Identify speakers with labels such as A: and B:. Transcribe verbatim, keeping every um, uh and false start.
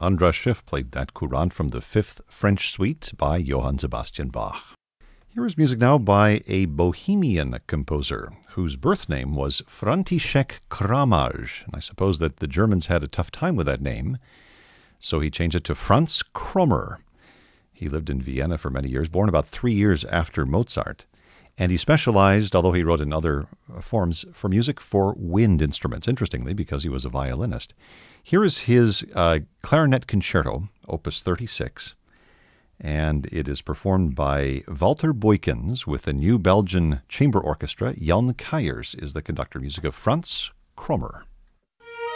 A: Andras Schiff played that courant from the Fifth French Suite by Johann Sebastian Bach. Here is music now by a Bohemian composer whose birth name was František Kramaj. And I suppose that the Germans had a tough time with that name, so he changed it to Franz Krommer. He lived in Vienna for many years, born about three years after Mozart. And he specialized, although he wrote in other forms, for music for wind instruments, interestingly, because he was a violinist. Here is his uh, clarinet concerto, opus thirty-six, and it is performed by Walter Boykins with the New Belgian Chamber Orchestra. Jan Kuyers is the conductor. Music of Franz Krommer.